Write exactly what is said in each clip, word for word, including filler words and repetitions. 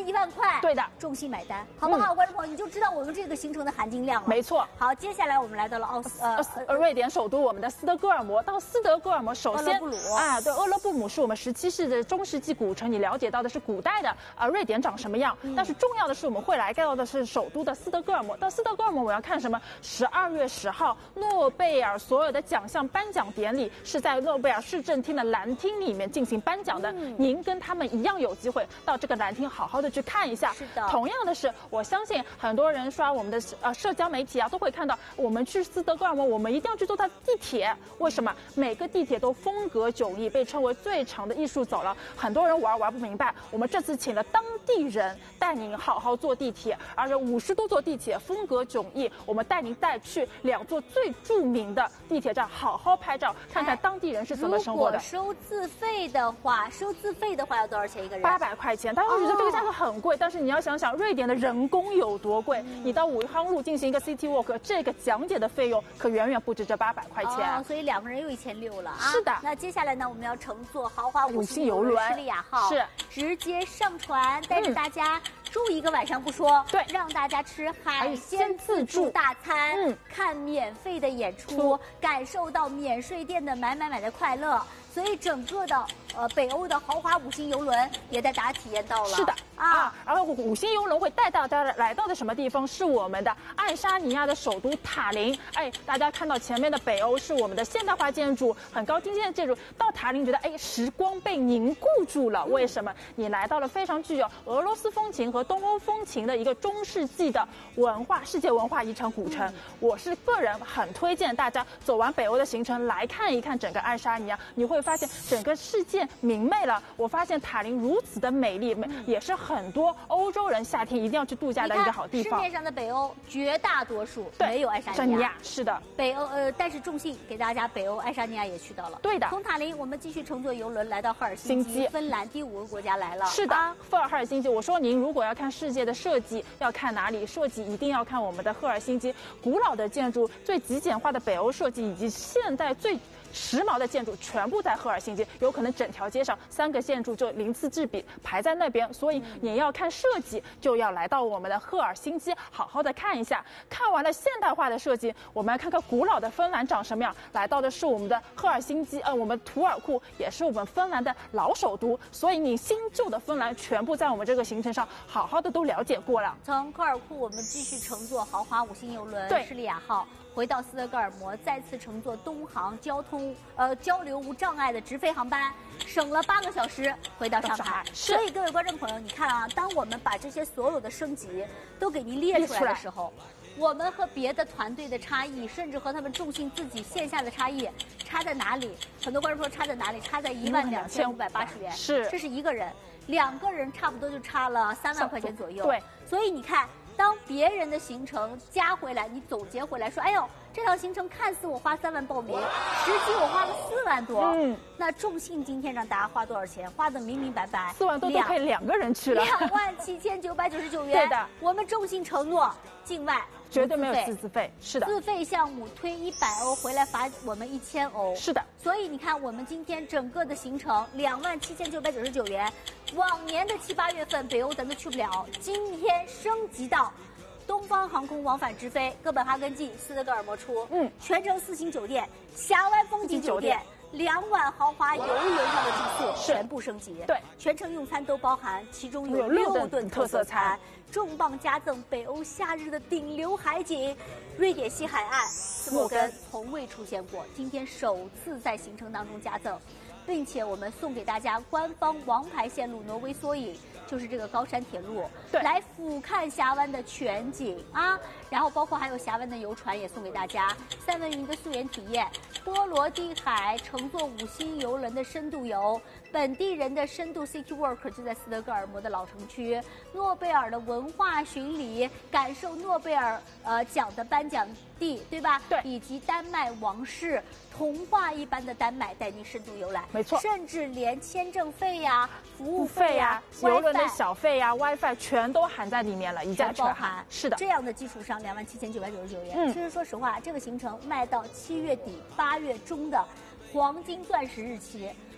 一万块， 对的， 众信买单，好不好？嗯、观众朋友，你就知道我们这个行程的含金量了。 没错。 好，接下来我们来到了奥斯呃呃瑞典首都我们的斯德哥尔摩。到斯德哥尔摩，首先厄勒布鲁啊，对，厄勒布鲁是我们十七世纪的中世纪古城，你了解到的是古代的啊瑞典长什么样。嗯、但是重要的是，我们会来到的是首都的斯德哥尔摩。到斯德哥尔摩，我要看什么？十二月十号，诺贝尔所有的奖项颁奖典礼是在诺贝尔市政厅的蓝厅里面进行颁奖的。嗯、您跟他们一样有机会到这个蓝厅好好的去看一下。 是的。 同样的是，我相信很多人刷我们的呃社交媒体啊，都会看到我们去斯德哥尔摩，我们一定要去坐它地铁。为什么？每个地铁都风格迥异，被称为最长的艺术走廊。很多人玩玩不明白，我们这次请了当地人带您好好坐地铁，而且五十多座地铁风格迥异，我们带您带去两座最著名的地铁站，好好拍照，看看当地人是怎么生活的。 如果收自费的话，收自费的话要多少钱一个人？ 八百块钱。大家会觉得这个价格很贵，哦、但是你要想想瑞典的人工有多贵。嗯、你到武康路进行一个 City Walk， 这个讲解的费用可远远不止这八百块钱。 哦，所以两个人又一千六了啊！ 是的。 那接下来呢，我们要乘坐豪华五星游轮施利亚号， 是直接上船，带着大家住一个晚上不说， 对， 让大家吃海鲜自助大餐，嗯，看免费的演出，感受到免税店的买买买的快乐。所以整个的呃北欧的豪华五星游轮也带大家体验到了。 是的啊， 然后五星游轮会带大家来到的什么地方？是我们的爱沙尼亚的首都塔林。哎，大家看到前面的北欧是我们的现代化建筑，很高精尖的建筑。到塔林觉得哎，时光被凝固住了。为什么？你来到了非常具有俄罗斯风情和东欧风情的一个中世纪的文化世界文化遗产古城。嗯、我是个人很推荐大家走完北欧的行程来看一看整个爱沙尼亚，你会发现整个世界明媚了。我发现塔林如此的美丽，嗯、也是很多欧洲人夏天一定要去度假的一个好地方。 市面上的北欧绝大多数没有爱沙尼亚， 是的。 北欧呃，但是众信给大家北欧爱沙尼亚也去到了。 对的。 从塔林我们继续乘坐游轮来到赫尔辛基，芬兰第五个国家来了。 是的，赫尔辛基。我说您如果要看世界的设计，要看哪里？设计一定要看我们的赫尔辛基，古老的建筑、最极简化的北欧设计，以及现代最时髦的建筑全部在赫尔辛基，有可能整条街上三个建筑就鳞次栉比排在那边，所以你要看设计，就要来到我们的赫尔辛基，好好的看一下。看完了现代化的设计，我们来看看古老的芬兰长什么样。来到的是我们的赫尔辛基，呃，我们图尔库也是我们芬兰的老首都，所以你新旧的芬兰全部在我们这个行程上好好的都了解过了。 从科尔库我们继续乘坐豪华五星游轮施利亚号。回到斯德哥尔摩，再次乘坐东航交通呃交流无障碍的直飞航班，省了八个小时回到上海。所以各位观众朋友，你看啊，当我们把这些所有的升级都给您列出来的时候，我们和别的团队的差异，甚至和他们众信自己线下的差异，差在哪里？很多观众说差在哪里？差在一万两千五百八十元。 是， 这是一个人，两个人差不多就差了三万块钱左右。 对， 所以你看。当别人的行程加回来，你总结回来说，哎呦，这条行程看似我花三万报名，实际我花了四万多。嗯，那众信今天让大家花多少钱？花的明明白白， 四万多都可以两个人去了， 两万七千九百九十九元。 对的， 我们众信承诺境外绝对没有自资费，是的。 自费项目推一百欧回来罚我们一千欧， 是的。 所以你看，我们今天整个的行程两万七千九百九十九元，往年的七八月份北欧咱都去不了，今天升级到东方航空往返直飞，哥本哈根进，斯德哥尔摩出，嗯，全程四星酒店，峡湾风景酒店。两晚豪华游轮上的住宿全部升级， 对， 全程用餐都包含，其中有六顿特色餐，重磅加赠北欧夏日的顶流海景，瑞典西海岸，斯莫根从未出现过，今天首次在行程当中加赠，并且我们送给大家官方王牌线路挪威缩影，就是这个高山铁路， 对， 来俯瞰峡湾的全景啊，然后包括还有峡湾的游船也送给大家，三文鱼的素颜体验，波罗的海乘坐五星游轮的深度游，本地人的深度 City Walk 就在斯德哥尔摩的老城区，诺贝尔的文化巡礼，感受诺贝尔呃奖的颁奖地，对吧？ 对， 以及丹麦王室童话一般的丹麦带您深度游览， 没错， 甚至连签证费呀、服务费呀、 游轮的小费呀、WiFi 全都含在里面了，一价全包含。 是的， 这样的基础上两万七千九百九十九元。 嗯， 其实说实话，这个行程卖到七月底八月中的黄金钻石日期。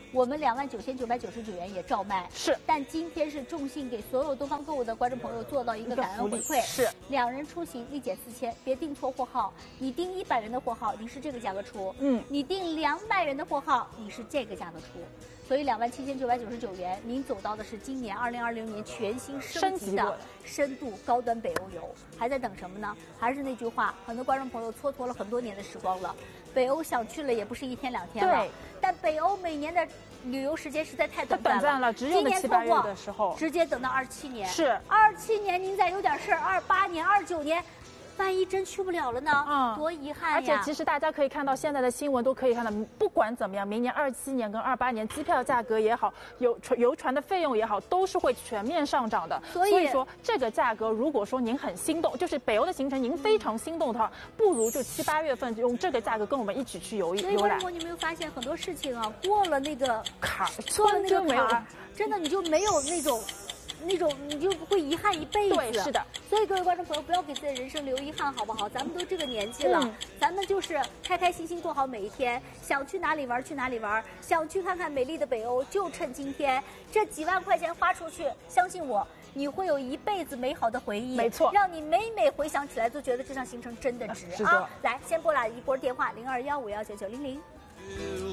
我们两万九千九百九十九元也照卖。 是， 但今天是众信给所有东方购物的观众朋友做到一个感恩回馈， 是两人出行立减四千，别订错货号。你订一百元的货号，你是这个价格出； 嗯， 你订两百元的货号，你是这个价格出。所以两万七千九百九十九元，您走到的是今年二零二零年全新升级的深度高端北欧游，还在等什么呢？还是那句话，很多观众朋友蹉跎了很多年的时光了。北欧想去了也不是一天两天了，但北欧每年的旅游时间实在太短暂了， 短暂了，只有七八月的时候， 直接等到二七年。 是二七年，您再有点事儿，二八年、二九年。万一真去不了了呢？嗯，多遗憾呀！ 而且其实大家可以看到现在的新闻都可以看到，不管怎么样，明年二七年跟二八年机票价格也好，游船游船的费用也好，都是会全面上涨的。所以, 所以说这个价格，如果说您很心动，就是北欧的行程您非常心动的话，不如就七八月份用这个价格跟我们一起去游一游览。 所以，如果你没有发现很多事情啊，过了那个坎儿， 过了那个坎儿，真的你就没有那种。那种你就会遗憾一辈子。 对，是的。 所以各位观众朋友，不要给自己的人生留遗憾，好不好？咱们都这个年纪了，嗯、咱们就是开开心心过好每一天。想去哪里玩去哪里玩，想去看看美丽的北欧，就趁今天。这几万块钱花出去，相信我，你会有一辈子美好的回忆。 没错， 让你每每回想起来，都觉得这趟行程真的值啊！来，先拨打一波电话零二幺五幺九九零零。